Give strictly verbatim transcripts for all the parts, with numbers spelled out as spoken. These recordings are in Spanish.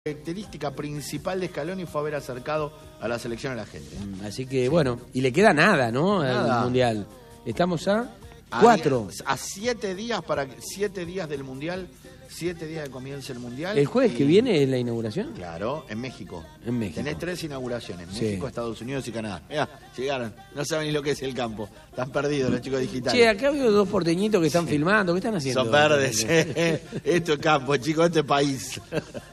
característica principal de Scaloni fue haber acercado a la selección a la gente. Así que, bueno, y le queda nada, ¿no? Nada. Al Mundial. Estamos a A cuatro. die- A siete días para siete días del Mundial, siete días de comience el Mundial. ¿El jueves y- que viene es la inauguración? Claro, en México. En México. Tenés tres inauguraciones, Sí. México, Estados Unidos y Canadá. Mirá, llegaron, no saben ni lo que es el campo. Están perdidos los chicos digitales. Che, acá veo dos porteñitos que están filmando. ¿Qué están haciendo? Son verdes, eh. Esto es campo, chicos, este es país.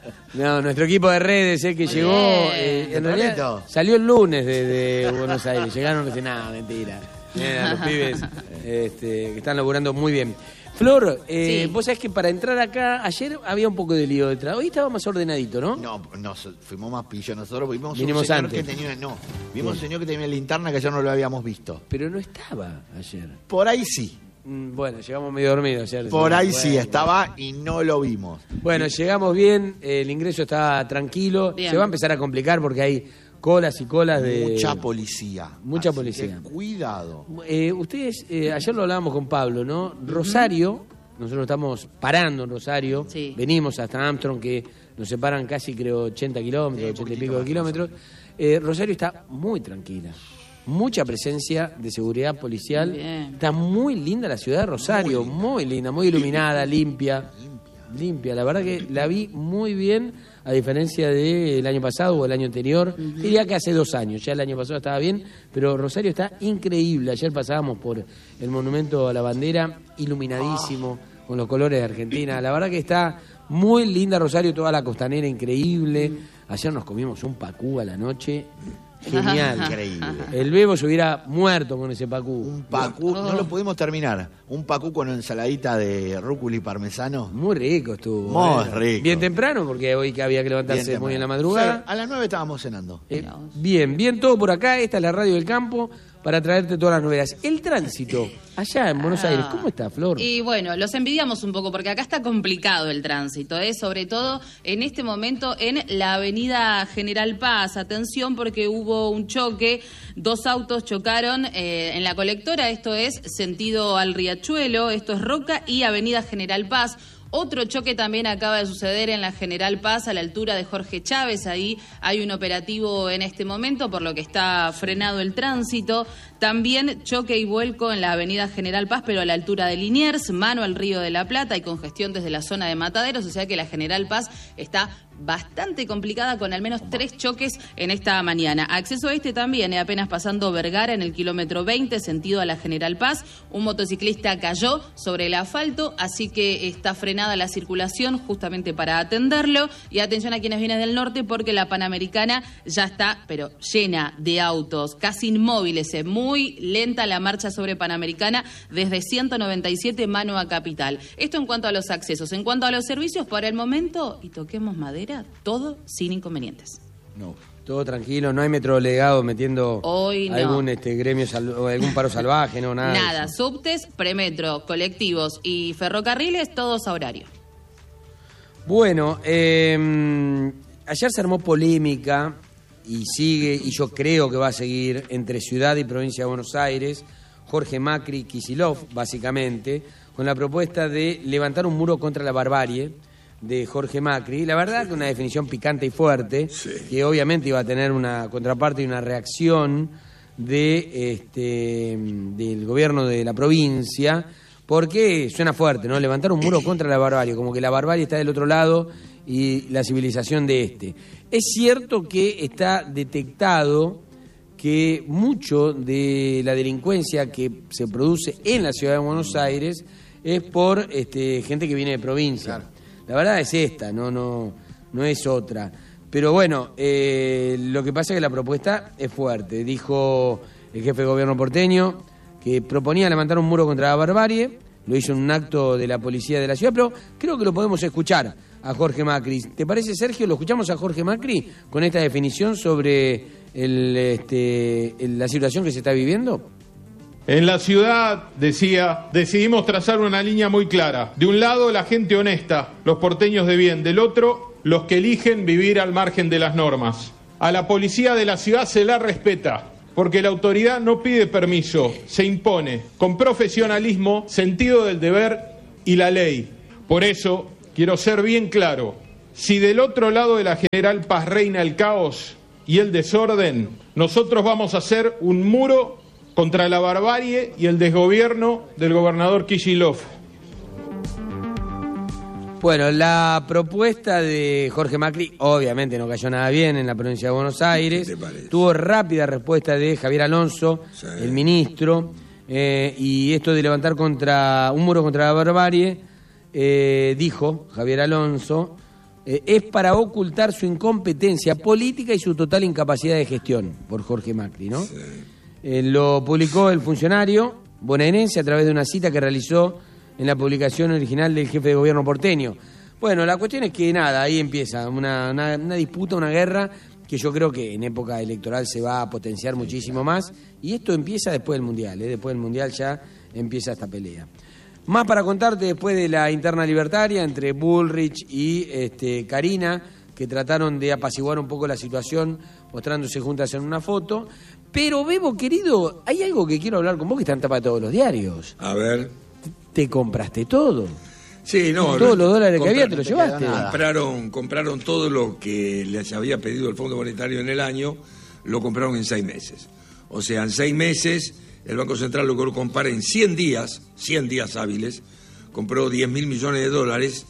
No, nuestro equipo de redes, eh, que Muy llegó, bien. eh, en realidad Tempranito. salió el lunes de, de Buenos Aires. Llegaron recién, nada, mentira. Eh, los pibes este, que están laburando muy bien. Flor, eh, Sí. vos sabés que para entrar acá, ayer había un poco de lío detrás. Hoy estaba más ordenadito, ¿no? No, no, fuimos más pillos. Nosotros vimos Vinimos un señor antes. que tenía, no, vimos un señor que tenía linterna que ayer no lo habíamos visto. Pero no estaba ayer. Por ahí sí, Mm, Bueno, llegamos medio dormidos ayer. por ahí sí Bueno. estaba y no lo vimos. Bueno, llegamos bien, eh, el ingreso está tranquilo. Bien. Se va a empezar a complicar porque hay colas y colas de... Mucha policía. Mucha Así policía. que cuidado. Eh, ustedes, eh, ayer lo hablábamos con Pablo, ¿no? Rosario, nosotros estamos parando en Rosario, Sí. venimos hasta Armstrong, que nos separan casi, creo, ochenta kilómetros, Sí, ochenta y poquitito pico de más, kilómetros. Eh, Rosario está muy tranquila. Mucha presencia de seguridad policial. Bien. Está muy linda la ciudad de Rosario, muy linda, muy, iluminada, limpia. Limpia, la verdad que la vi muy bien, a diferencia del año pasado o el año anterior. Diría que hace dos años, ya el año pasado estaba bien, pero Rosario está increíble. Ayer pasábamos por el Monumento a la Bandera, iluminadísimo, con los colores de Argentina. La verdad que está muy linda Rosario, toda la costanera increíble. Ayer nos comimos un pacú a la noche, genial. Increíble. El Bebo se hubiera muerto con ese pacú. Un pacú, no lo pudimos terminar. Un pacú con ensaladita de rúcula y parmesano. Muy rico estuvo. Muy ¿eh? rico. Bien temprano, porque hoy que había que levantarse Bien muy en la temprano. madrugada. Sí, a las nueve estábamos cenando. Eh, bien, bien todo por acá. Esta es la radio del campo para traerte todas las novedades. El tránsito, allá en Buenos Aires, ¿cómo está, Flor? Y bueno, los envidiamos un poco porque acá está complicado el tránsito, ¿eh? Sobre todo en este momento en la avenida General Paz. Atención porque hubo un choque, dos autos chocaron eh, en la colectora, esto es sentido al Riachuelo, esto es Roca y avenida General Paz. Otro choque también acaba de suceder en la General Paz a la altura de Jorge Chávez. Ahí hay un operativo en este momento, por lo que está frenado el tránsito. También choque y vuelco en la avenida General Paz, pero a la altura de Liniers, mano al Río de la Plata y congestión desde la zona de Mataderos. O sea que la General Paz está bastante complicada con al menos tres choques en esta mañana. Acceso a este también, eh, apenas pasando Vergara en el kilómetro veinte, sentido a la General Paz. Un motociclista cayó sobre el asfalto, así que está frenada la circulación justamente para atenderlo. Y atención a quienes vienen del norte porque la Panamericana ya está, pero llena de autos, casi inmóviles. eh, Muy lenta la marcha sobre Panamericana desde ciento noventa y siete mano a Capital. Esto en cuanto a los accesos. En cuanto a los servicios, por el momento, y toquemos madera, todo sin inconvenientes. No. Todo tranquilo, no hay metrodelegado metiendo Hoy no. algún este gremio sal- o algún paro salvaje, no, nada. de Nada, eso. subtes, premetro, colectivos y ferrocarriles, todos a horario. Bueno, eh, ayer se armó polémica y sigue, y yo creo que va a seguir, entre Ciudad y Provincia de Buenos Aires, Jorge Macri, Kicillof, básicamente, con la propuesta de levantar un muro contra la barbarie de Jorge Macri. La verdad que una definición picante y fuerte, que obviamente iba a tener una contraparte y una reacción de este del gobierno de la provincia, porque suena fuerte, ¿no? Levantar un muro contra la barbarie, como que la barbarie está del otro lado y la civilización de este. Es cierto que está detectado que mucho de la delincuencia que se produce en la ciudad de Buenos Aires es por este, gente que viene de provincia. Claro. La verdad es esta, no, no, no es otra. Pero bueno, eh, lo que pasa es que la propuesta es fuerte. Dijo el jefe de gobierno porteño que proponía levantar un muro contra la barbarie. Lo hizo en un acto de la policía de la ciudad, pero creo que lo podemos escuchar a Jorge Macri. ¿Te parece, Sergio? ¿Lo escuchamos a Jorge Macri con esta definición sobre el, este, el- la situación que se está viviendo? En la ciudad, decía, decidimos trazar una línea muy clara. De un lado, la gente honesta, los porteños de bien. Del otro, los que eligen vivir al margen de las normas. A la policía de la ciudad se la respeta, porque la autoridad no pide permiso, se impone, con profesionalismo, sentido del deber y la ley. Por eso, quiero ser bien claro, si del otro lado de la General Paz reina el caos y el desorden, nosotros vamos a hacer un muro contra la barbarie y el desgobierno del gobernador Kicillof. Bueno, la propuesta de Jorge Macri obviamente no cayó nada bien en la provincia de Buenos Aires. Tuvo rápida respuesta de Javier Alonso, sí, el ministro, eh, y esto de levantar contra un muro contra la barbarie, eh, dijo Javier Alonso, eh, es para ocultar su incompetencia política y su total incapacidad de gestión, por Jorge Macri, ¿no? Sí. Eh, lo publicó el funcionario bonaerense a través de una cita que realizó en la publicación original del jefe de gobierno porteño. Bueno, la cuestión es que nada, ahí empieza una, una, una disputa, una guerra, que yo creo que en época electoral se va a potenciar muchísimo más, y esto empieza después del Mundial, ¿eh? Después del Mundial ya empieza esta pelea. Más para contarte después de la interna libertaria entre Bullrich y este, Karina, que trataron de apaciguar un poco la situación, mostrándose juntas en una foto. Pero, Bebo, querido, hay algo que quiero hablar con vos que está en tapa de todos los diarios. A ver... ¿Te compraste todo? Sí, no. Todos los dólares que había te los llevaste. Compraron, compraron todo lo que les había pedido el Fondo Monetario en el año, lo compraron en seis meses. O sea, en seis meses el Banco Central logró comprar en cien días, cien días hábiles, compró diez mil millones de dólares,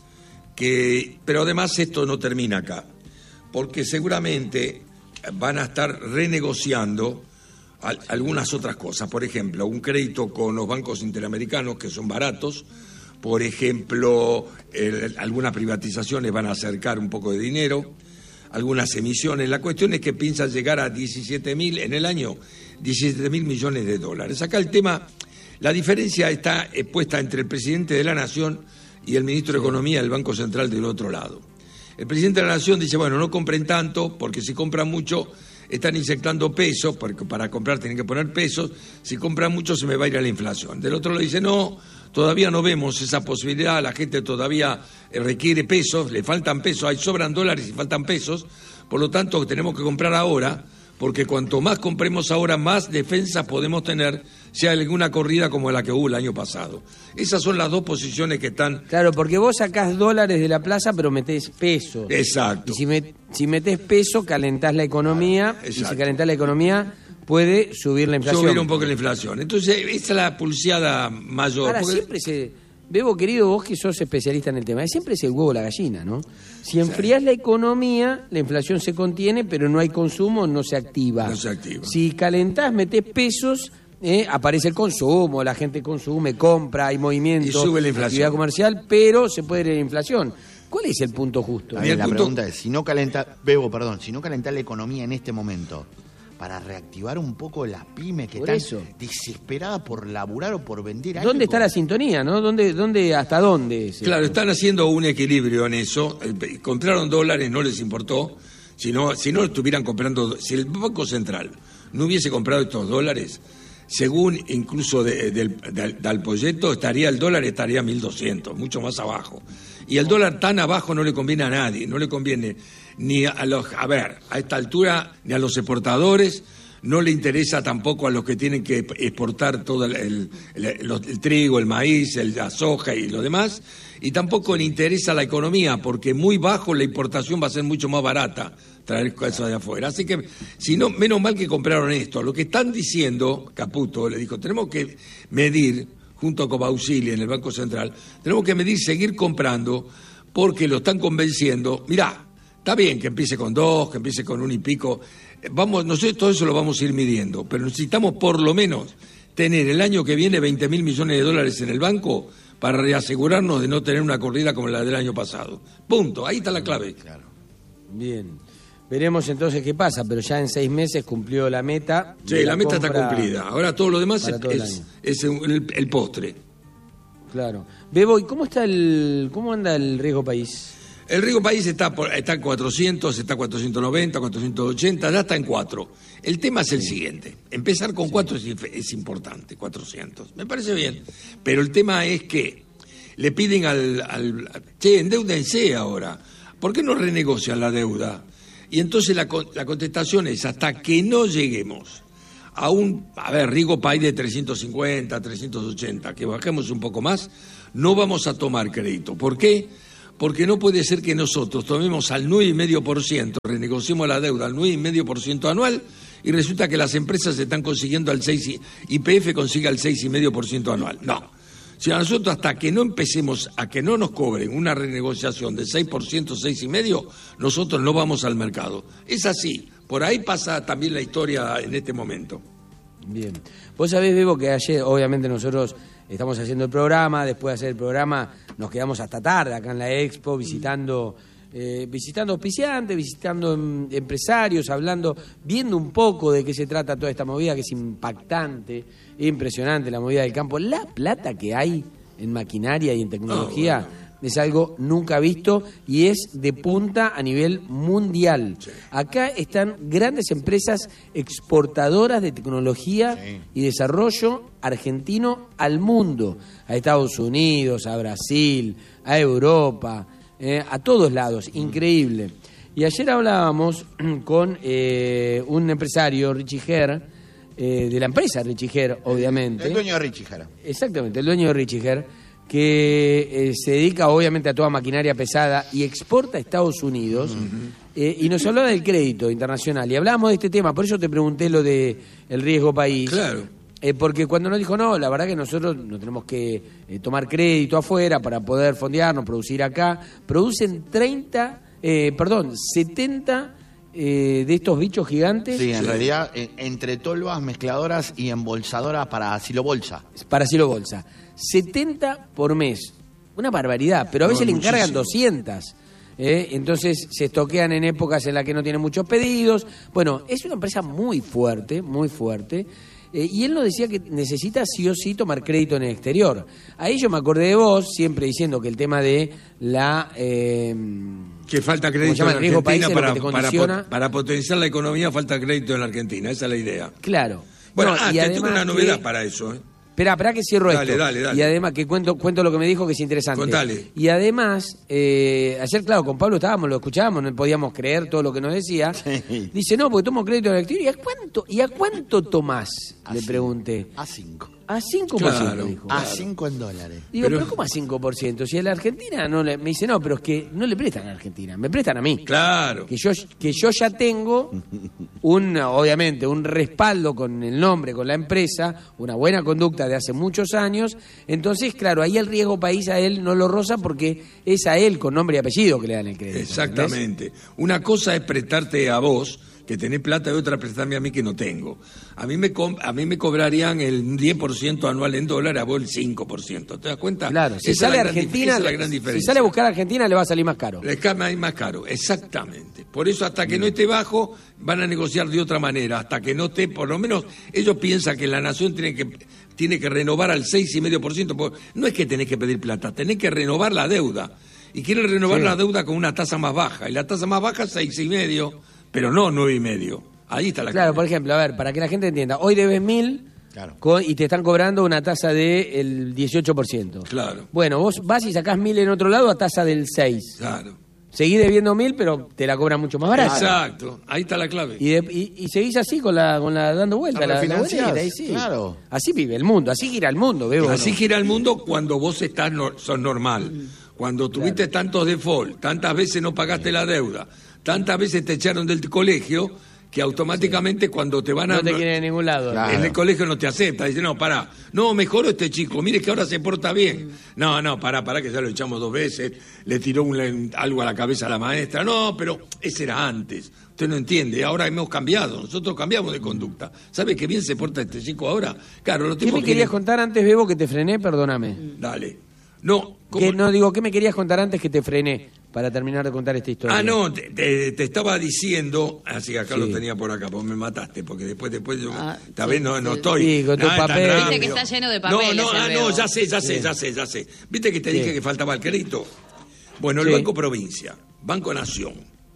que, pero además esto no termina acá, porque seguramente van a estar renegociando algunas otras cosas, por ejemplo, un crédito con los bancos interamericanos que son baratos, por ejemplo, el, algunas privatizaciones van a acercar un poco de dinero, algunas emisiones. La cuestión es que piensan llegar a diecisiete mil en el año, diecisiete mil millones de dólares. Acá el tema, la diferencia está puesta entre el presidente de la Nación y el ministro de Economía del Banco Central del otro lado. El presidente de la Nación dice, bueno, no compren tanto, porque si compran mucho están inyectando pesos, porque para comprar tienen que poner pesos, si compran mucho se me va a ir a la inflación. Del otro lado dice, no, todavía no vemos esa posibilidad, la gente todavía requiere pesos, le faltan pesos, hay sobran dólares y faltan pesos, por lo tanto tenemos que comprar ahora, porque cuanto más compremos ahora, más defensa podemos tener, sea alguna corrida como la que hubo el año pasado. Esas son las dos posiciones que están... Claro, porque vos sacás dólares de la plaza, pero metés pesos. Exacto. Y si, met, si metés peso, calentás la economía, Exacto. y si calentás la economía, puede subir la inflación. Subir un poco la inflación. Entonces, esa es la pulseada mayor. Ahora, porque... siempre se... Bebo, querido, vos que sos especialista en el tema, siempre es el huevo o la gallina, ¿no? Si enfrías sí. la economía, la inflación se contiene, pero no hay consumo, no se activa. No se activa. Si calentás, metés pesos, eh, aparece el consumo, la gente consume, compra, hay movimiento, y sube la inflación. Actividad comercial, pero se puede ir a la inflación. ¿Cuál es el punto justo? La, la punto... pregunta es, si no calenta, Bebo, perdón, si no calentás la economía en este momento, para reactivar un poco las pymes que por están eso. desesperadas por laburar o por vender algo. ¿Dónde está la sintonía, no? ¿Dónde, dónde, hasta dónde? Claro, están haciendo un equilibrio en eso. Compraron dólares, no les importó. Si no, si no estuvieran comprando, si el Banco Central no hubiese comprado estos dólares, según incluso de, de, de, del proyecto, estaría el dólar estaría a mil doscientos, mucho más abajo. Y el dólar tan abajo no le conviene a nadie, no le conviene ni a los, a ver, a esta altura, ni a los exportadores, no le interesa tampoco a los que tienen que exportar todo el, el, el, el, el trigo, el maíz, el, la soja y lo demás, y tampoco le interesa a la economía, porque muy bajo la importación va a ser mucho más barata traer cosas de afuera. Así que, si no, menos mal que compraron esto. Lo que están diciendo, Caputo le dijo, tenemos que medir, junto con Bausili en el Banco Central, tenemos que medir, seguir comprando, porque lo están convenciendo. Mirá, está bien que empiece con dos, que empiece con un y pico. Vamos, nosotros todo eso lo vamos a ir midiendo, pero necesitamos por lo menos tener el año que viene veinte mil millones de dólares en el banco para reasegurarnos de no tener una corrida como la del año pasado. Punto, ahí está la clave. Claro. Bien. Veremos entonces qué pasa, pero ya en seis meses cumplió la meta. Sí, la, la meta está cumplida. Ahora todo lo demás es, es, es el, el postre. Claro. Bebo, ¿y cómo está el, cómo anda el riesgo país? El riesgo país está, por, está en cuatrocientos, está en cuatrocientos noventa, cuatrocientos ochenta, ya está en cuatro. El tema es el sí. siguiente. Empezar con sí. cuatro es, es importante, cuatrocientos. Me parece bien. Pero el tema es que le piden al... al che, endeúdense ahora. ¿Por qué no renegocian la deuda? Y entonces la, la contestación es, hasta que no lleguemos a un, a ver, riesgo país de trescientos cincuenta, trescientos ochenta, que bajemos un poco más, no vamos a tomar crédito. ¿Por qué? Porque no puede ser que nosotros tomemos al nueve coma cinco por ciento, renegociemos la deuda al nueve coma cinco por ciento anual y resulta que las empresas están consiguiendo al seis por ciento, Y P F consiga el seis coma cinco por ciento anual. No. Si a nosotros hasta que no empecemos a que no nos cobren una renegociación de seis por ciento, seis coma cinco por ciento, nosotros no vamos al mercado. Es así. Por ahí pasa también la historia en este momento. Bien. Vos sabés, Bebo, que ayer, obviamente nosotros estamos haciendo el programa, después de hacer el programa nos quedamos hasta tarde acá en la Expo visitando eh, visitando auspiciantes, visitando em, empresarios, hablando, viendo un poco de qué se trata toda esta movida que es impactante, impresionante la movida del campo. La plata que hay en maquinaria y en tecnología oh, bueno. es algo nunca visto y es de punta a nivel mundial. Sí. Acá están grandes empresas exportadoras de tecnología sí. y desarrollo argentino al mundo, a Estados Unidos, a Brasil, a Europa, eh, a todos lados, increíble. Y ayer hablábamos con eh, un empresario, Richie Herr, eh, de la empresa Richie Herr, obviamente. El dueño de Richie Herr. Exactamente, el dueño de Richie Herr, que eh, se dedica obviamente a toda maquinaria pesada y exporta a Estados Unidos, uh-huh. eh, y nos hablaba del crédito internacional y hablábamos de este tema, por eso te pregunté lo de el riesgo país. Claro. Eh, porque cuando nos dijo, no, la verdad que nosotros no tenemos que eh, tomar crédito afuera para poder fondearnos, producir acá, producen treinta, eh, perdón, setenta eh, de estos bichos gigantes. Sí, en sí. realidad, eh, entre tolvas, mezcladoras y embolsadoras para silobolsa. Para silobolsa. setenta por mes. Una barbaridad, pero a veces no, le encargan muchísimo. doscientas. ¿eh? Entonces se estoquean en épocas en las que no tienen muchos pedidos. Bueno, es una empresa muy fuerte, muy fuerte. Eh, y él nos decía que necesita sí o sí tomar crédito en el exterior. Ahí yo me acordé de vos, siempre diciendo que el tema de la... Eh, que falta crédito en Argentina país para, para, para potenciar la economía, falta crédito en la Argentina, esa es la idea. Claro. Bueno, no, ah, y te además tengo una novedad que, para eso, ¿eh? Espera, espera que cierro dale, esto. Dale, dale. Y además, que cuento, cuento lo que me dijo que es interesante. Contale. Y además, eh, ayer, claro, con Pablo estábamos, lo escuchábamos, no podíamos creer todo lo que nos decía. Sí. Dice, no, porque tomo crédito en el exterior. ¿Y a cuánto, ¿y a cuánto tomás? A Le cinco. pregunté. A cinco. A cinco por ciento, claro, dijo. A cinco en dólares. Digo, pero, pero ¿cómo a cinco por ciento? Si a la Argentina no le... Me dice, no, pero es que no le prestan a la Argentina, me prestan a mí. Claro. Que yo, que yo ya tengo, un, obviamente, un respaldo con el nombre, con la empresa, una buena conducta de hace muchos años. Entonces, claro, ahí el riesgo país a él no lo roza porque es a él con nombre y apellido que le dan el crédito. Exactamente. ¿Entendés? Una cosa es prestarte a vos, que tenés plata, y otra prestarme a mí que no tengo. A mí me a mí me cobrarían el diez por ciento anual en dólar, a vos el cinco por ciento. ¿Te das cuenta? Claro, si esa sale es Argentina, gran, esa es la gran diferencia. Si sale a buscar a Argentina le va a salir más caro. Le cae más caro, exactamente. Por eso hasta que no esté bajo van a negociar de otra manera, hasta que no esté, por lo menos ellos piensan que la nación tiene que tiene que renovar al seis coma cinco por ciento, porque no es que tenés que pedir plata, tenés que renovar la deuda. Y quieren renovar sí. la deuda con una tasa más baja, y la tasa más baja es seis coma cinco, pero no nueve coma cinco. Ahí está la Claro, clave. por ejemplo, a ver, para que la gente entienda, hoy debes mil claro. con, y te están cobrando una tasa del dieciocho por ciento. Claro. Bueno, vos vas y sacás mil en otro lado a tasa del seis. Claro. Seguís debiendo mil, pero te la cobran mucho más barata. Exacto, ahí está la clave. Y, de, y, y seguís así con la, con la dando vuelta, la, la vuelta, ahí sí. Claro. Así vive el mundo, así gira el mundo, veo. Así ¿no? gira el mundo cuando vos estás no, sos normal. Cuando tuviste claro. tantos default, tantas veces no pagaste sí. la deuda, tantas veces te echaron del colegio, que automáticamente sí. cuando te van a... No te quieren en ningún lado. Claro. En el colegio no te acepta. Dice, no, pará. No, mejoró este chico. Mire que ahora se porta bien. No, no, pará, pará, que ya lo echamos dos veces. Le tiró un, algo a la cabeza a la maestra. No, pero ese era antes. Usted no entiende. Ahora hemos cambiado. Nosotros cambiamos de conducta. ¿Sabe qué bien se porta este chico ahora? Claro, lo ¿Qué me querías que... contar antes, Bebo, que te frené? Perdóname. Dale. No, ¿Cómo? No, digo, ¿qué me querías contar antes que te frené? Para terminar de contar esta historia. Ah, no, te, te, te estaba diciendo, así que acá sí. lo tenía por acá, pues me mataste, porque después, después yo, ah, esta sí, vez no, no estoy. Sí, con tu nada, papel. Viste que está lleno de papeles. No, no, ah, no, ya sé, ya sé, sí. ya sé, ya sé. Viste que te sí. dije que faltaba el crédito. Bueno, el sí. Banco Provincia, Banco Nación,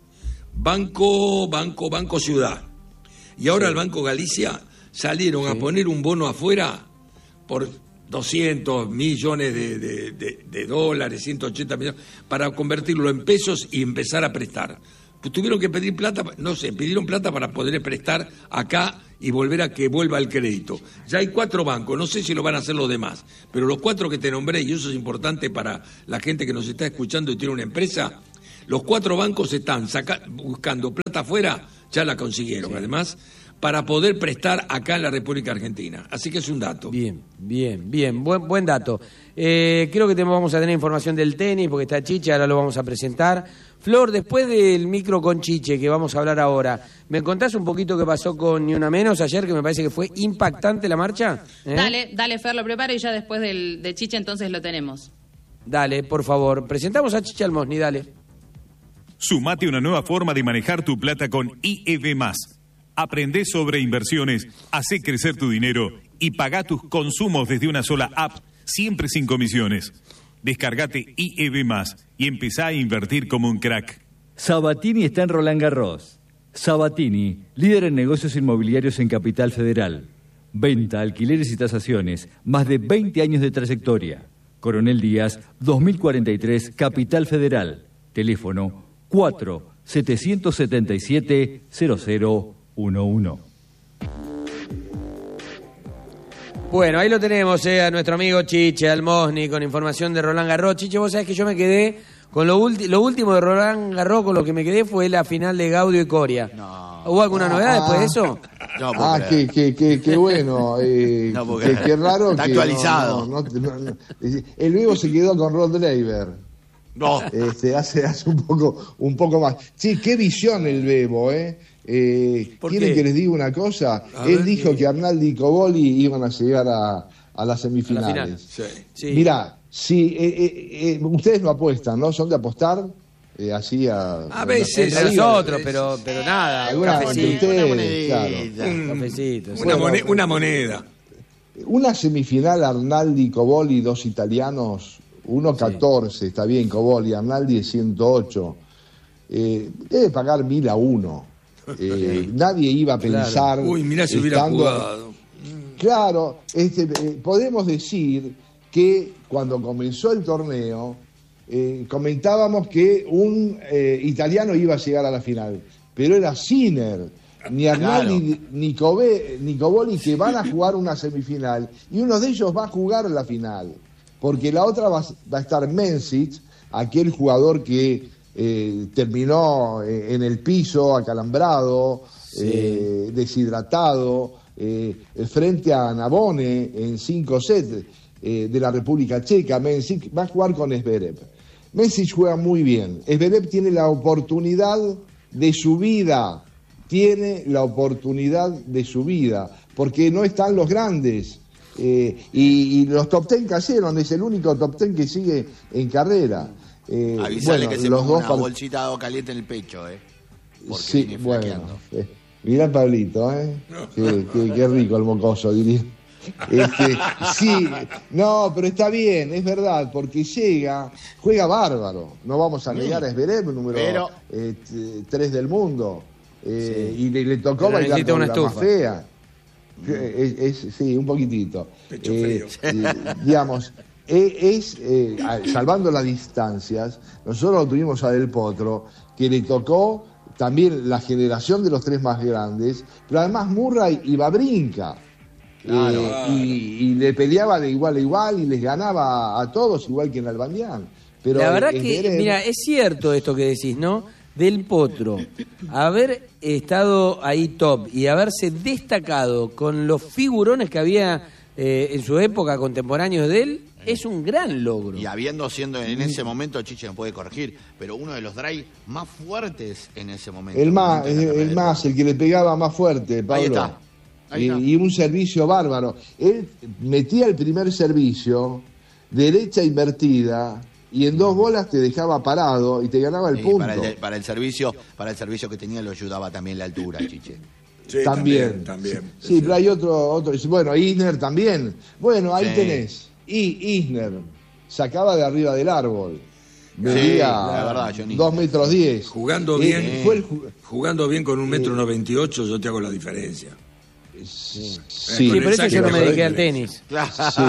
Banco, Banco, Banco Ciudad, y ahora sí. el Banco Galicia salieron sí. a poner un bono afuera por doscientos millones de, de, de, de dólares, ciento ochenta millones, para convertirlo en pesos y empezar a prestar. tuvieron que pedir plata, no sé, pidieron plata para poder prestar acá y volver a que vuelva el crédito. Ya hay cuatro bancos, no sé si lo van a hacer los demás, pero los cuatro que te nombré, y eso es importante para la gente que nos está escuchando y tiene una empresa, los cuatro bancos están saca- buscando plata afuera, ya la consiguieron, sí. Además, para poder prestar acá en la República Argentina. Así que es un dato. Bien, bien, bien, buen, buen dato. Eh, creo que tenemos, vamos a tener información del tenis, porque está Chiche, ahora lo vamos a presentar. Flor, después del micro con Chiche, que vamos a hablar ahora, ¿me contás un poquito qué pasó con Ni Una Menos ayer, que me parece que fue impactante la marcha? ¿Eh? Dale, dale, Fer, lo preparo y ya después del, de Chiche entonces lo tenemos. Dale, por favor. Presentamos a Chiche Almosni, dale. Sumate una nueva forma de manejar tu plata con I E B más. Aprendé sobre inversiones, hacé crecer tu dinero y pagá tus consumos desde una sola app, siempre sin comisiones. Descargate I E B más y empezá a invertir como un crack. Sabatini está en Roland Garros. Sabatini, líder en negocios inmobiliarios en Capital Federal. Venta, alquileres y tasaciones, más de veinte años de trayectoria. Coronel Díaz, dos mil cuarenta y tres, Capital Federal. Teléfono cuatro setecientos setenta y siete cero cero uno uno. Bueno, ahí lo tenemos, eh, a nuestro amigo Chiche Almosni con información de Roland Garros. Chiche, vos sabés que yo me quedé con lo, ulti- lo último de Roland Garros, con lo que me quedé fue la final de Gaudio y Coria. No. ¿Hubo alguna novedad después de eso? No puedo Ah, creer. qué, qué, qué, qué bueno. Eh, No puedo qué, creer. qué raro. Está que actualizado. no, no, no, no. El vivo se quedó con Rod Laver. No. Este, hace, hace un poco, un poco más. Sí, qué visión el Bebo, ¿eh? eh ¿Por ¿Quieren qué? que les diga una cosa? A Él ver, dijo ¿qué? que Arnaldi y Coboli iban a llegar a, a las A la semifinales. final. Sí. Sí. Mirá, si eh, eh, eh, ustedes lo apuestan, ¿no? ¿Son de apostar? Eh, así a... A veces. Entre Sí, nosotros, sí. pero, pero nada, un Alguna entre cafecito. ustedes, Una monedita. claro. Un cafecito, sí. Una, Bueno, mone- una moneda. Una semifinal Arnaldi, Coboli, dos italianos, uno catorce, está bien, Coboli, Arnaldi es ciento ocho. Eh, debe pagar mil a uno. Eh, nadie iba a pensar... Uy, mirá si hubiera estando- jugado. Claro, este, eh, podemos decir que cuando comenzó el torneo, eh, comentábamos que un eh, italiano iba a llegar a la final, pero era Sinner, ni Arnaldi ni, Kobe- ni Coboli, que van a jugar una semifinal, y uno de ellos va a jugar la final, porque la otra va, va a estar Menzies, aquel jugador que eh, terminó eh, en el piso, acalambrado, Sí. eh, deshidratado, eh, frente a Navone en cinco sets eh, de la República Checa. Menzies va a jugar con Zverev. Menzies juega muy bien. Zverev tiene la oportunidad de su vida, tiene la oportunidad de su vida, porque no están los grandes. Eh, y, y los top ten cayeron, es el único top ten que sigue en carrera. Eh, Avisale bueno, que se los ponga dos una par- bolsita de agua caliente en el pecho, ¿eh? Porque Sí, viene bueno. flaqueando. eh, mirá Pablito, ¿eh? Qué, qué- qué rico el mocoso, diría. Este, sí, no, pero está bien, es verdad, porque llega, juega bárbaro. No vamos a negar a Zverev, número Pero- eh, t- tres del mundo. Eh, Y le, le tocó Pero bailar necesita con una la estufa. más fea. Que Es, es- sí, un poquitito. Pecho Eh, frío. eh, digamos, eh, es, eh, a- salvando las distancias, nosotros lo tuvimos a Del Potro, que le tocó también la generación de los tres más grandes, pero además Murray y Babrinka. Claro. Eh, y, y le peleaba de igual a igual y les ganaba a todos, igual que en Albanián. Pero la verdad el que, Zverev- mira, es cierto esto que decís, ¿no? Del Potro, haber estado ahí top y haberse destacado con los figurones que había eh, en su época, contemporáneos de él, es un gran logro. Y habiendo siendo en ese momento, Chiche me puede corregir, pero uno de los drive más fuertes en ese momento. El más, En la el, carrera el de más, el que le pegaba más fuerte, Pablo. Ahí está. Ahí y, está. y un servicio bárbaro. Él metía el primer servicio, derecha invertida, y en dos bolas te dejaba parado y te ganaba el Sí, punto. para, el, de- para el servicio, para el servicio que tenía lo ayudaba también la altura, Chiche. Sí, También. También. Sí, pero hay otro, otro. Bueno, Isner también. Bueno, ahí Sí. tenés. Y Isner sacaba de arriba del árbol. Medía la verdad, Johnny. dos metros diez. Jugando Eh, bien, fue el ju- jugando bien con un metro noventa y ocho, yo te hago la diferencia. Sí, Sí, por eso yo no me dediqué al tenis. sí,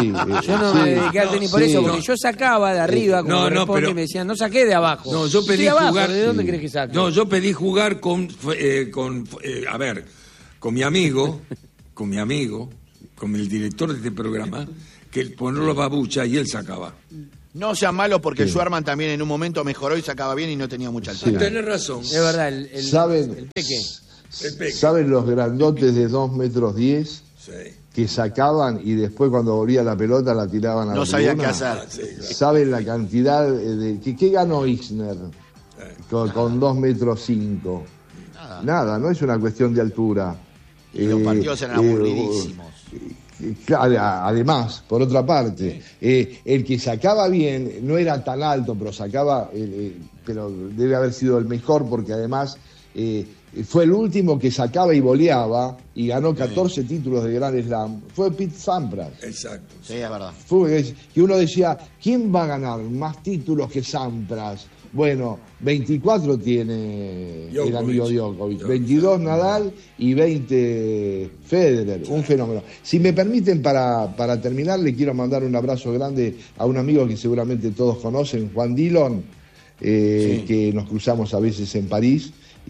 Yo no sí. me dediqué al tenis por Sí. eso, porque yo sacaba de arriba, como No, me no, responde, pero- y me decían, no saqué de abajo. No, yo pedí Estoy abajo, jugar. ¿de dónde crees que saque? No, yo pedí jugar con, eh, con eh, a ver, con mi amigo, con mi amigo, con el director de este programa, que él ponerlo babucha y él sacaba. No sea malo porque Sí. Schwarman también en un momento mejoró y sacaba bien y no tenía mucha altura. Tenés razón. Es verdad, el, el, ¿Saben? el peque. El peque. ¿Saben los grandotes de dos metros diez Sí. que sacaban y después cuando volvía la pelota la tiraban a No la sabían qué tribuna? hacer. ¿Saben la cantidad de... ¿Qué, qué ganó Isner con, con dos metros cinco? Nada. Nada, no es una cuestión de altura. Y los Eh, partidos eran eh, aburridísimos. eh, claro, además, por otra parte, eh, el que sacaba bien no era tan alto, pero sacaba, eh, eh, pero debe haber sido el mejor porque además eh, fue el último que sacaba y voleaba y ganó catorce títulos de Grand Slam. Fue Pete Sampras. Exacto. Sí, es verdad. Fue que uno decía, ¿quién va a ganar más títulos que Sampras? Bueno, veinticuatro tiene el Djokovic. amigo Djokovic, Djokovic. veintidós Nadal y veinte Federer, un fenómeno. Si me permiten, para, para terminar, le quiero mandar un abrazo grande a un amigo que seguramente todos conocen, Juan Dillon, eh, Sí. que nos cruzamos a veces en París,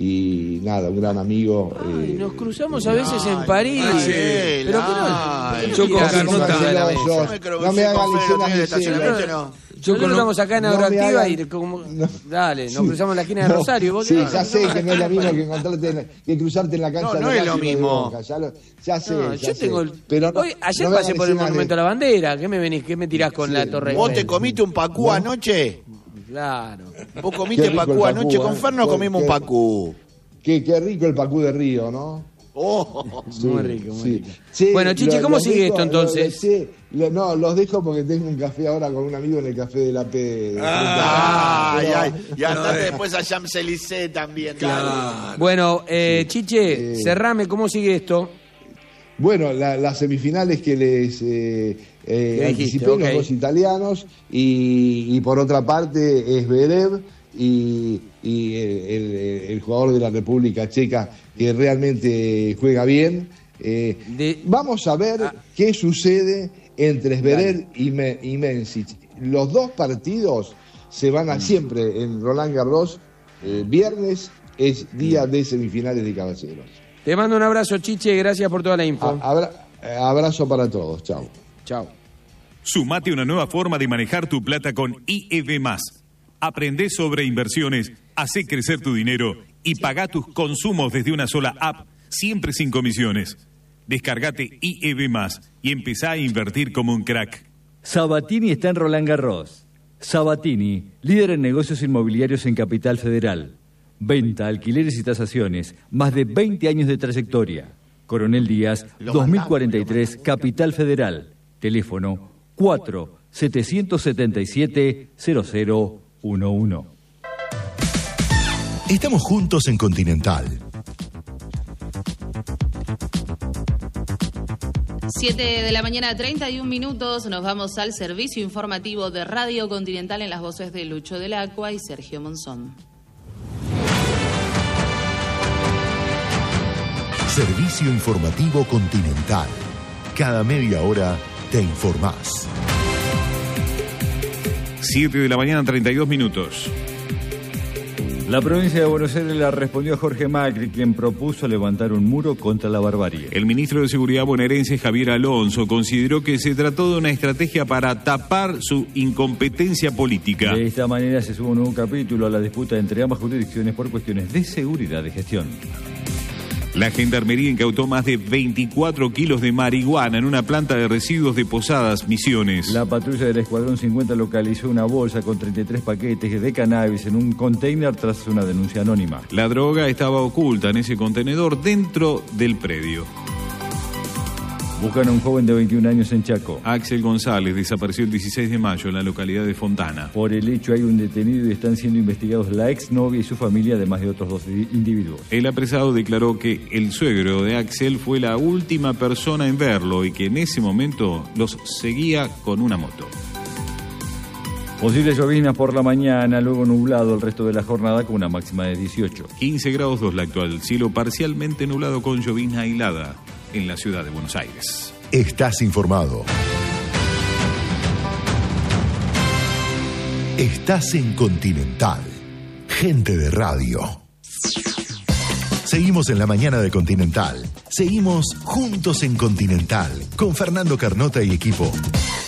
y nada, un gran amigo. Ay, eh, nos cruzamos a veces en París. ay, sí. Pero ¿qué no? Ay, ¿por qué yo no con tirás Carnota- cosas a la mesa? Yo- Yo me creo que no me sí, hagan con Fede, escenas tiene de estacionamiento, cena. no. Yo Nosotros conozco- estamos acá en no me Agroactiva hagan- y como... no. Dale, nos Sí. cruzamos en la esquina de No, Rosario. ¿Vos sí, qué? ya sé que no es lo mismo que encontrarte en- que cruzarte en la cancha No, de no es Racing lo o de mismo. Boca, ya, lo- ya sé, No, ya yo sé. tengo el... Pero no- Hoy, ayer no me pasé hagan por el escenas de- Monumento a la Bandera. ¿Qué me venís? ¿Qué me tirás con la Torre ¿Vos te Eiffel? comiste un pacú anoche? Claro. ¿Vos Qué comiste rico pacú el pacú, anoche? ¿eh? Con Fer nos Qué- comimos un qué- pacú. Qué, qué rico el Pacú de Río, ¿no? Oh, Sí, Muy rico, muy sí. rico. Sí, Bueno, Chichi, lo- ¿cómo los sigue dejo- esto, entonces? lo- sí, lo- no, los dejo porque tengo un café ahora con un amigo en el café de la P. de- ay, Pero- ay. Y andate No, después a Champs-Élysées también. Claro. dale. Bueno, eh, Chiche, Eh. cerrame, ¿cómo sigue esto? Bueno, la- las semifinales que les eh, eh, Ya dijiste, anticipé, ok. los dos italianos, y, y por otra parte es Zverev y, y el, el- el jugador de la República Checa que realmente juega bien. Eh, De- Vamos a ver Ah. qué sucede entre Zverev y, Me- y Mencic. Los dos partidos se van a siempre en Roland Garros. eh, viernes es día de semifinales de caballeros. Te mando un abrazo, Chiche, gracias por toda la info. A- abra- eh, abrazo para todos. Chao. Chao. Sumate una nueva forma de manejar tu plata con I E B más. Aprende sobre inversiones, hacé crecer tu dinero y pagá tus consumos desde una sola app, siempre sin comisiones. Descargate I E B más y empezá a invertir como un crack. Sabatini está en Roland Garros. Sabatini, líder en negocios inmobiliarios en Capital Federal. Venta, alquileres y tasaciones. Más de veinte años de trayectoria. Coronel Díaz, Lo dos mil mandamos, cuarenta y tres, Capital Federal. Teléfono cuatro setecientos setenta y siete cero cero uno uno. Estamos juntos en Continental. siete de la mañana, treinta y un minutos. Nos vamos al servicio informativo de Radio Continental en las voces de Lucho del Acua y Sergio Monzón. Servicio informativo Continental. Cada media hora te informás. siete de la mañana, treinta y dos minutos. La provincia de Buenos Aires le respondió a Jorge Macri, quien propuso levantar un muro contra la barbarie. El ministro de Seguridad bonaerense, Javier Alonso, consideró que se trató de una estrategia para tapar su incompetencia política. De esta manera se suma un nuevo capítulo a la disputa entre ambas jurisdicciones por cuestiones de seguridad de gestión. La Gendarmería incautó más de veinticuatro kilos de marihuana en una planta de residuos de Posadas, Misiones. La patrulla del Escuadrón cincuenta localizó una bolsa con treinta y tres paquetes de cannabis en un container tras una denuncia anónima. La droga estaba oculta en ese contenedor dentro del predio. Buscan a un joven de veintiún años en Chaco. Axel González desapareció el dieciséis de mayo en la localidad de Fontana. Por el hecho hay un detenido y están siendo investigados la exnovia y su familia, además de otros dos individuos. El apresado declaró que el suegro de Axel fue la última persona en verlo y que en ese momento los seguía con una moto. Posibles lloviznas por la mañana, luego nublado el resto de la jornada con una máxima de dieciocho. quince grados dos la actual, cielo parcialmente nublado con llovizna aislada. en la ciudad de Buenos Aires. Estás informado. Estás en Continental. Gente de radio. Seguimos en la mañana de Continental. Seguimos juntos en Continental con Fernando Carnota y equipo.